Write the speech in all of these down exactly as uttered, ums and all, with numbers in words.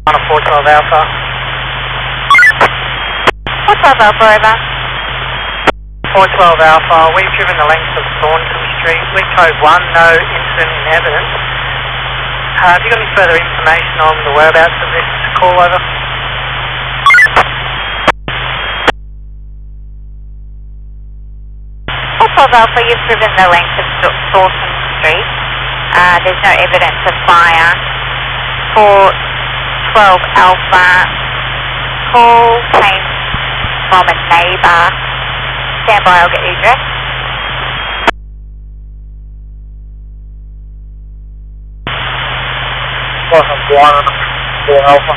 On a four twelve Alpha. four twelve Alpha, over. four twelve Alpha, we've driven the length of Thornton Street, Lee Cove one, no incident in evidence. Uh, have you got any further information on the whereabouts of this call, over? four twelve Alpha, you've driven the length of Thornton Street. Uh, there's no evidence of fire. four twelve Alpha, call came from a neighbour. Stand by, I'll get the address. Welcome to one, four Alpha.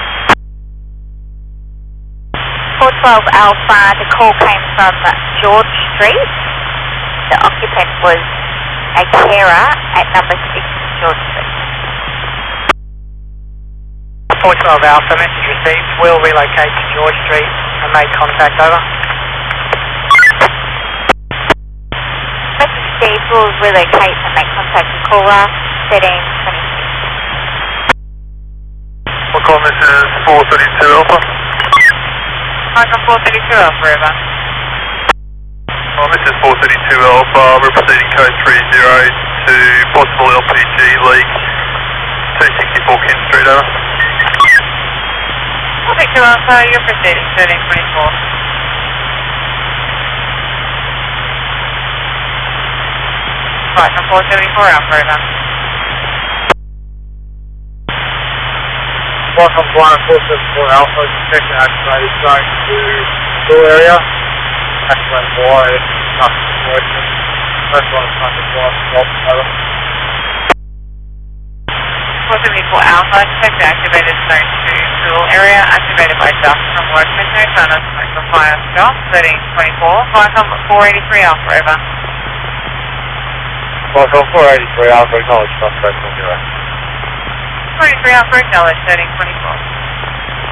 four twelve Alpha, the call came from George Street. The occupant was a carer at number six George Street. four twelve Alpha, message received, will relocate to George Street and make contact, over. Message received, will relocate and make contact with caller, setting twenty-six. We'll call this is four thirty-two Alpha. Michael four thirty-two Alpha, over. Well, this is four thirty-two Alpha, representing code three zero to possible L P G leak, two sixty-four Ken Street, over. four thirty-two Alpha, you're proceeding, thirteen twenty-four. Right, from four seventy-four Alpha, over. Welcome to one, four seventy-four Alpha, section activated, going to school area. Activated wide, nothing working. First one is nothing one, stop, over. four seventy-four Alpha, check the activated zone two school area, activated by dust from workmen, no sign of smoke or fire stop, thirteen twenty-four, Viacom four eighty-three Alpha, over. Welcome four eighty-three Alpha, acknowledge contact on your four eighty-three Alpha, acknowledge, thirteen twenty-four.